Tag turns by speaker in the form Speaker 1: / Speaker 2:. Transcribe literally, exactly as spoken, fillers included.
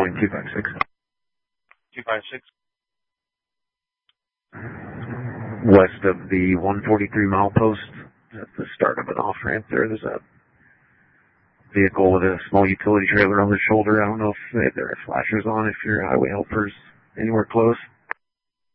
Speaker 1: Point two five six.
Speaker 2: two five six.
Speaker 1: West of the one forty-three mile post, at the start of an off-ramp there, there's a vehicle with a small utility trailer on the shoulder. I don't know if there are flashers on, if your highway helpers anywhere close.